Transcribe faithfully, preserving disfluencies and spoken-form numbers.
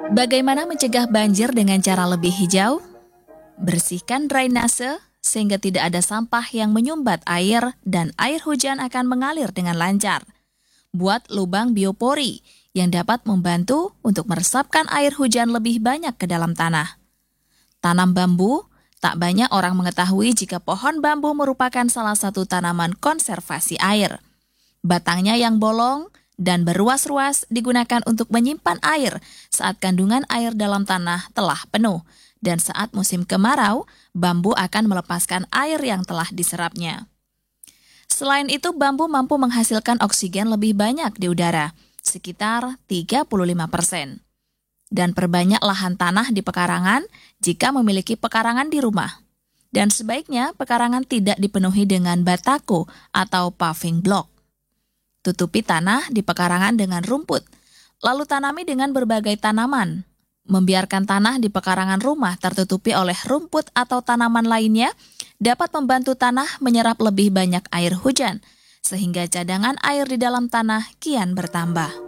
Bagaimana mencegah banjir dengan cara lebih hijau? Bersihkan drainase sehingga tidak ada sampah yang menyumbat air dan air hujan akan mengalir dengan lancar. Buat lubang biopori yang dapat membantu untuk meresapkan air hujan lebih banyak ke dalam tanah. Tanam bambu, tak banyak orang mengetahui jika pohon bambu merupakan salah satu tanaman konservasi air. Batangnya yang bolong dan beruas-ruas digunakan untuk menyimpan air saat kandungan air dalam tanah telah penuh. Dan saat musim kemarau, bambu akan melepaskan air yang telah diserapnya. Selain itu, bambu mampu menghasilkan oksigen lebih banyak di udara, sekitar tiga puluh lima persen. Dan perbanyak lahan tanah di pekarangan jika memiliki pekarangan di rumah. Dan sebaiknya pekarangan tidak dipenuhi dengan batako atau paving block. Tutupi tanah di pekarangan dengan rumput, lalu tanami dengan berbagai tanaman. Membiarkan tanah di pekarangan rumah tertutupi oleh rumput atau tanaman lainnya dapat membantu tanah menyerap lebih banyak air hujan, sehingga cadangan air di dalam tanah kian bertambah.